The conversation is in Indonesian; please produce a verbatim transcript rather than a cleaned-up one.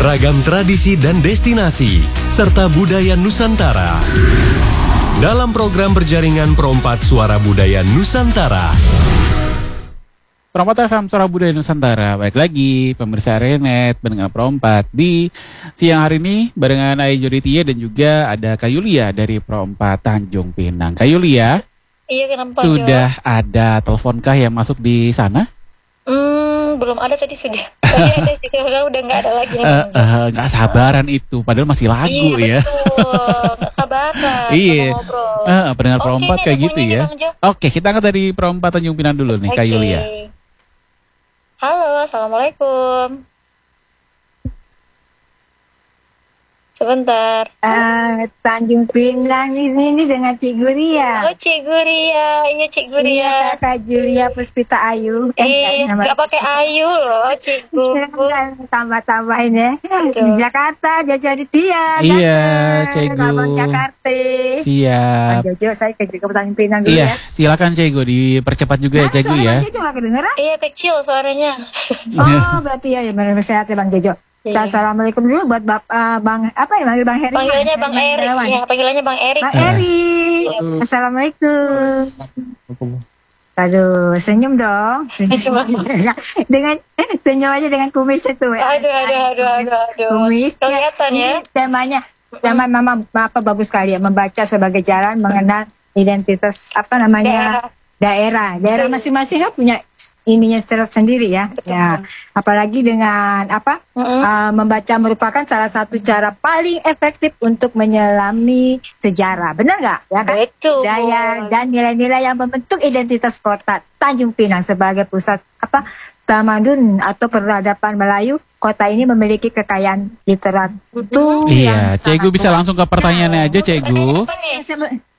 ragam tradisi dan destinasi, serta budaya Nusantara. Dalam program berjaringan Perompat Suara Budaya Nusantara. Perompat F M Suara Budaya Nusantara. Baik lagi pemirsa Renet mendengar Perompat di siang hari ini barengan Ai Joditia dan juga ada Kak Yulia dari Perompat Tanjung Pinang. Kak Yulia, iya kenapa? Sudah jo? Ada teleponkah yang masuk di sana? Hmm, belum ada tadi sudah. Tadi ada sih, sekarang udah nggak ada lagi. Uh, uh, gak sabaran itu, padahal masih lagu iya, ya. Betul, gak sabaran. Iya, uh, pendengar Oke, Perompat kayak gitu ya. Oke, kita angkat dari Perompat Tanjung Pinang dulu nih, Kak Yulia. Halo, assalamualaikum. Sebentar. Uh, Tanjung Pinang ini, ini dengan Cik Guria. Oh, Cik Guria, iya Cik Guria. Iya, Kakak Julia Puspita Ayu. Eh, nggak pakai Ayu loh, Cik Guria. Tambah-tambahin ya. Di Jakarta, Jojo Aditya. Iya, Cik Gu. Abang Jakarta. Siap. Bang Jojo, saya ke Tanjung Pinang dulu iya, ya. Silakan Cik Gu, dipercepat juga ya Cik Gu ya. Bang Jojo nggak kedengeran? Iya, kecil suaranya. Oh, berarti ya, ya benar sehat ya Bang Jojo. Iya. Assalamualaikum dulu buat Bapak uh, Bang apa ya manggil Bang Heri. Panggilannya Bang Erik. Ya, panggilannya Bang Erik. Bang Erik. Assalamualaikum. Aduh, senyum dong. Senyum. dengan senyum aja dengan kumis itu. Aduh, aduh, aduh, aduh, aduh. Kumis kelihatan ya. Temanya, tema mama apa bagus sekali ya, membaca sebagai jalan mengenal identitas apa namanya daerah. Daerah, daerah masing-masing kan punya ininya sendiri ya. Ya, apalagi dengan apa mm-hmm. uh, membaca merupakan salah satu cara paling efektif untuk menyelami sejarah. Benar nggak? Ya kan? Betul. Daya dan nilai-nilai yang membentuk identitas kota Tanjung Pinang sebagai pusat apa tamadun atau peradaban Melayu. Kota ini memiliki kekayaan literatur. Iya, Cik Gu bisa langsung ke pertanyaannya aja, Cik Gu.